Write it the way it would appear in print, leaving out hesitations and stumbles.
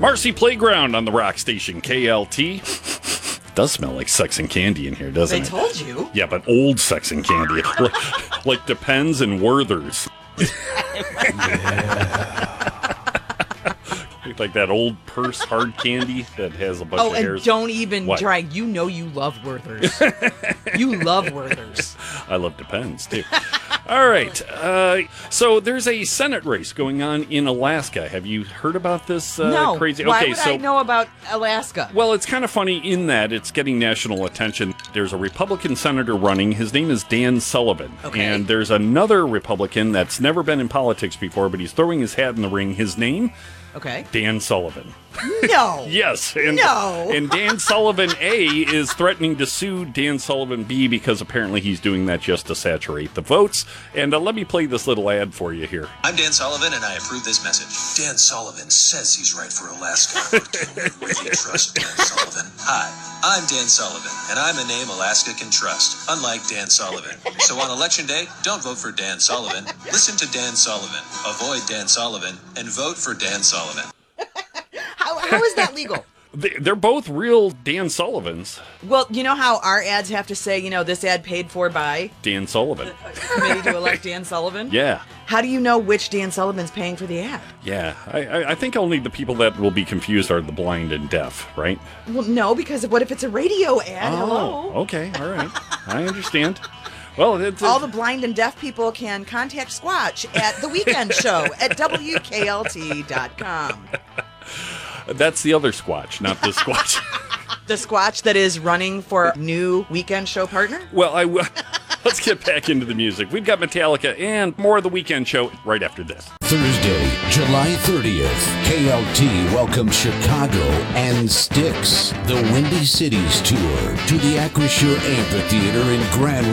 Marcy Playground on the rock station KLT. Does smell like sex and candy in here, doesn't it? I told you. Yeah, but old sex and candy. Like Depends and Werther's. Like that old purse hard candy that has a bunch of hairs. Oh, and don't even What? try. You know you love Werther's. You love Werther's. I love Depends, too. All right. So there's a Senate race going on in Alaska. Have you heard about this No. crazy? Why would I know about Alaska? Well, it's kind of funny in that it's getting national attention. There's a Republican senator running. His name is Dan Sullivan. Okay. And there's another Republican that's never been in politics before, but he's throwing his hat in the ring. His name? Okay. Dan Sullivan. No. Yes. And, No. And Dan Sullivan A is threatening to sue Dan Sullivan B because apparently he's doing that just to saturate the votes. And let me play this little ad for you here. I'm Dan Sullivan, and I approve this message. Dan Sullivan says he's right for Alaska. But can we really trust Dan Sullivan? Hi, I'm Dan Sullivan, and I'm a name Alaska can trust, unlike Dan Sullivan. So on Election Day, don't vote for Dan Sullivan. Listen to Dan Sullivan, avoid Dan Sullivan, and vote for Dan Sullivan. How is that legal? They're both real Dan Sullivans. Well, you know how our ads have to say, this ad paid for by Dan Sullivan. Committee to Elect Dan Sullivan? Yeah. How do you know which Dan Sullivan's paying for the ad? Yeah. I think only the people that will be confused are the blind and deaf, right? Well, no, because what if it's a radio ad? Hello? Okay. All right. I understand. Well, all the blind and deaf people can contact Squatch at The Weekend Show at WKLT.com. That's the other Squatch, not this Squatch. The Squatch that is running for new Weekend Show partner? Well, let's get back into the music. We've got Metallica and more of the Weekend Show right after this. Thursday, July 30th, KLT welcomes Chicago and Styx, the Windy Cities Tour, to the Acrisure Amphitheater in Grand